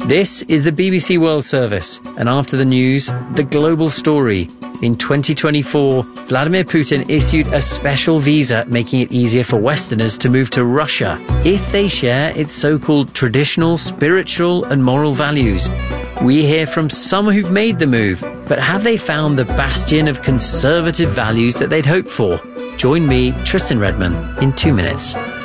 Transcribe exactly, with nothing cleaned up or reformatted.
This is the B B C World Service, and after the news, the global story. In twenty twenty-four, Vladimir Putin issued a special visa making it easier for Westerners to move to Russia if they share its so-called traditional, spiritual and moral values. We hear from some who've made the move, but have they found the bastion of conservative values that they'd hoped for? Join me, Tristan Redman, in two minutes.